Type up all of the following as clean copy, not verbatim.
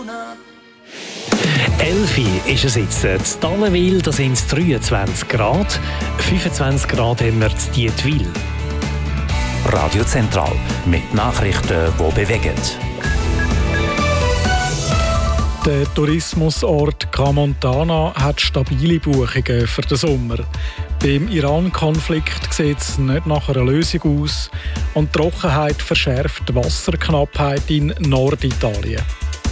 Elfi ist es jetzt. In Dallenwil, da sind es 23 Grad. 25 Grad haben wir in Dietwil. Radio Zentral mit Nachrichten, die bewegen. Der Tourismusort Camontana hat stabile Buchungen für den Sommer. Beim Iran-Konflikt sieht es nicht nach einer Lösung aus und die Trockenheit verschärft die Wasserknappheit in Norditalien.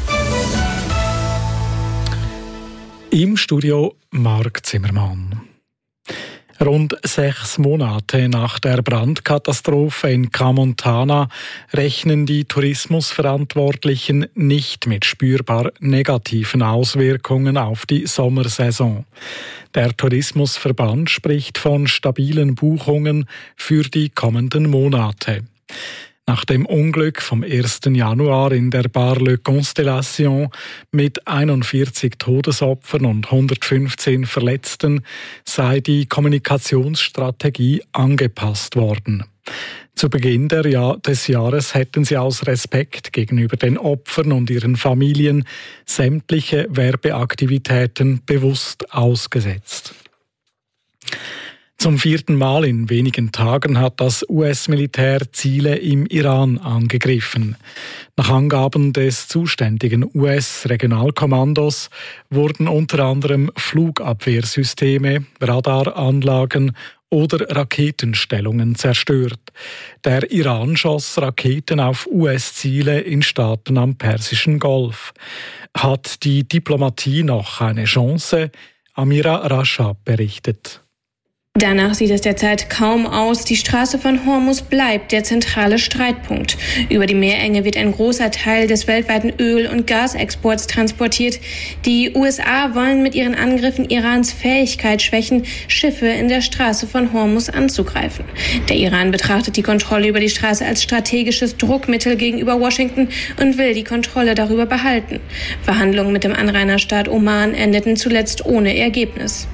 Im Studio Marc Zimmermann. Rund 6 Monate nach der Brandkatastrophe in Camontana rechnen die Tourismusverantwortlichen nicht mit spürbar negativen Auswirkungen auf die Sommersaison. Der Tourismusverband spricht von stabilen Buchungen für die kommenden Monate. Nach dem Unglück vom 1. Januar in der Bar Le Constellation mit 41 Todesopfern und 115 Verletzten sei die Kommunikationsstrategie angepasst worden. Zu Beginn des Jahres hätten sie aus Respekt gegenüber den Opfern und ihren Familien sämtliche Werbeaktivitäten bewusst ausgesetzt. Zum 4. Mal in wenigen Tagen hat das US-Militär Ziele im Iran angegriffen. Nach Angaben des zuständigen US-Regionalkommandos wurden unter anderem Flugabwehrsysteme, Radaranlagen oder Raketenstellungen zerstört. Der Iran schoss Raketen auf US-Ziele in Staaten am Persischen Golf. Hat die Diplomatie noch eine Chance? Amira Rashab berichtet. Danach sieht es derzeit kaum aus. Die Straße von Hormuz bleibt der zentrale Streitpunkt. Über die Meerenge wird ein großer Teil des weltweiten Öl- und Gasexports transportiert. Die USA wollen mit ihren Angriffen Irans Fähigkeit schwächen, Schiffe in der Straße von Hormuz anzugreifen. Der Iran betrachtet die Kontrolle über die Straße als strategisches Druckmittel gegenüber Washington und will die Kontrolle darüber behalten. Verhandlungen mit dem Anrainerstaat Oman endeten zuletzt ohne Ergebnis.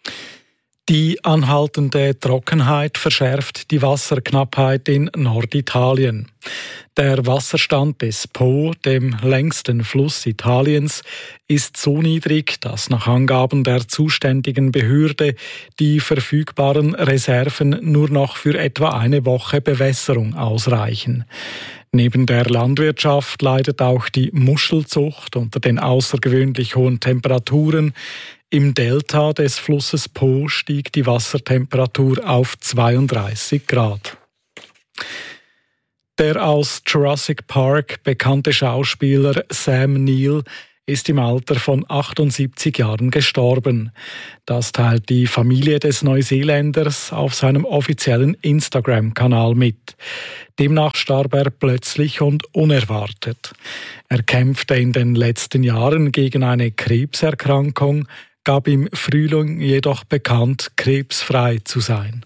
Die anhaltende Trockenheit verschärft die Wasserknappheit in Norditalien. Der Wasserstand des Po, dem längsten Fluss Italiens, ist so niedrig, dass nach Angaben der zuständigen Behörde die verfügbaren Reserven nur noch für etwa eine Woche Bewässerung ausreichen. Neben der Landwirtschaft leidet auch die Muschelzucht unter den außergewöhnlich hohen Temperaturen. Im Delta des Flusses Po stieg die Wassertemperatur auf 32 Grad. Der aus Jurassic Park bekannte Schauspieler Sam Neill ist im Alter von 78 Jahren gestorben. Das teilt die Familie des Neuseeländers auf seinem offiziellen Instagram-Kanal mit. Demnach starb er plötzlich und unerwartet. Er kämpfte in den letzten Jahren gegen eine Krebserkrankung, gab im Frühling jedoch bekannt, krebsfrei zu sein.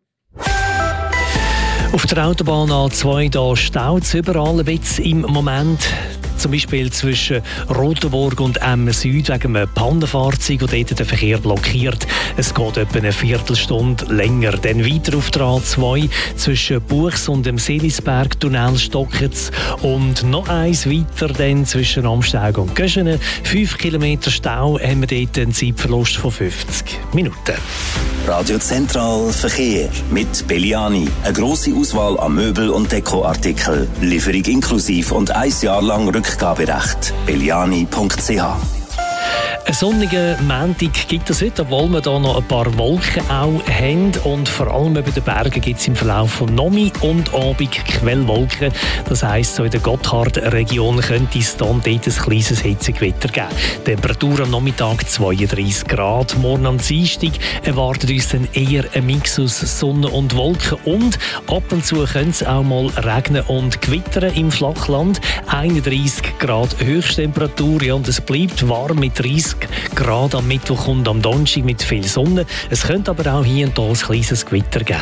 Auf der Autobahn A2 da staut es überall ein bisschen im Moment. Zum Beispiel zwischen Rotenburg und Emmen Süd wegen einem Pannenfahrzeug, das dort den Verkehr blockiert. Es geht etwa eine Viertelstunde länger. Dann weiter auf der A2 zwischen Buchs und dem Seelisberg-Tunnel stockt es. Und noch eins weiter dann zwischen Amsteig und Göschenen. 5 Kilometer Stau haben wir dort einen Zeitverlust von 50 Minuten. Radio Zentral Verkehr mit Belliani. Eine grosse Auswahl an Möbel- und Dekoartikeln. Lieferung inklusiv und 1 Jahr lang Rückgaberecht. belliani.ch. Einen sonnigen Montag gibt es heute, obwohl wir hier noch ein paar Wolken auch haben. Und vor allem über den Bergen gibt es im Verlauf von Nomi und Abend Quellwolken. Das heisst, so in der Gotthard-Region könnte es dann dort ein kleines Hitzegewitter geben. Temperatur am Nachmittag 32 Grad. Morgen am Dienstag erwartet uns dann eher ein Mix aus Sonne und Wolken. Und ab und zu könnte es auch mal regnen und gewittern im Flachland. 31 Grad Höchsttemperatur, ja, und es bleibt warm mit 30 Grad am Mittwoch und am Donnerstag mit viel Sonne. Es könnte aber auch hier und da ein kleines Gewitter geben.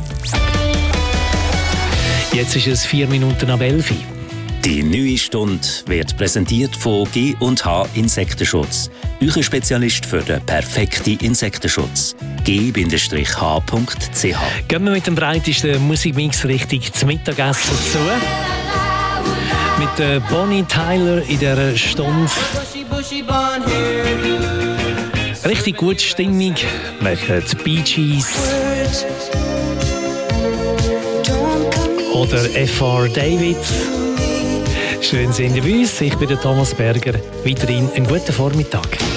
Jetzt ist es 4 Minuten ab 11 Uhr. Die neue Stunde wird präsentiert von G&H Insektenschutz. Euer Spezialist für den perfekten Insektenschutz. g-h.ch. Gehen wir mit dem breitesten Musikmix richtig zum Mittagessen zu. mit Bonnie Tyler in dieser Stunde. Richtig gute Stimmung machen die Bee Gees oder F.R. David. Schön sind Sie bei uns. Ich bin der Thomas Berger. Weiterhin einen guten Vormittag.